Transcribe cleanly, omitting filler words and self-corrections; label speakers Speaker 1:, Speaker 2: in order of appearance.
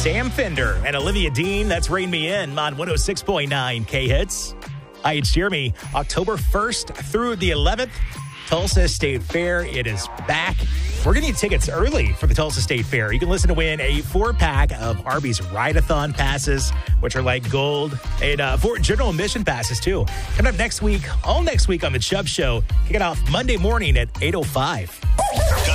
Speaker 1: Sam Fender and Olivia Dean. That's Rain Me In on 106.9 K-Hits. Hi, it's Jeremy. October 1st through the 11th, Tulsa State Fair. It is back. We're going to need tickets early for the Tulsa State Fair. You can listen to win a 4-pack of Arby's Ride-a-thon passes, which are like gold, and 4 general admission passes, too. Coming up next week, all next week on The Chubb Show. Kick it off Monday morning at 8:05.